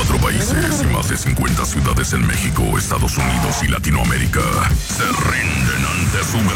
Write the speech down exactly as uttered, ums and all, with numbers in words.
cuatro países y más de cincuenta ciudades en México, Estados Unidos y Latinoamérica se rinden ante su